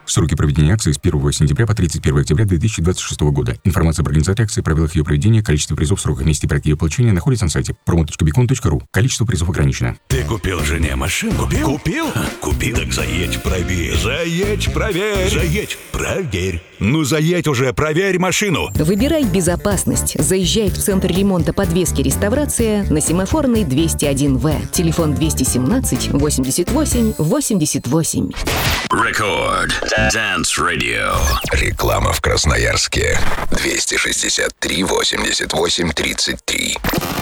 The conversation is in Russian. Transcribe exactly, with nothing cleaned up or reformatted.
Сроки проведения акции с первого сентября по тридцать первого октября две тысячи двадцать шестого года. Информация об организации акции, правилах ее проведения, количество призов, сроках, месте и порядке ее получения находится на сайте промо точка бикон точка ру. Количество призов ограничено. Ты купил жене машину? Купил? Купил? Ха, купил. Так заедь, проверь. Заедь, проверь. Заедь, проверь. Ну заедь уже, проверь машину. Выбирай безопасность. Заезжай в центр ремонта, подвески, реставрация на Семафорной двести один вэ. Телефон двести семнадцать восемьдесят восемь восемьдесят восемь. Рекорд Dance Radio. Реклама в Красноярске. двести шестьдесят три восемьдесят восемь тридцать три.